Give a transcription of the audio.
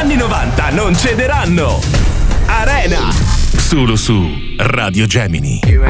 anni 90 non cederanno. Arena, solo su Radio Gemini.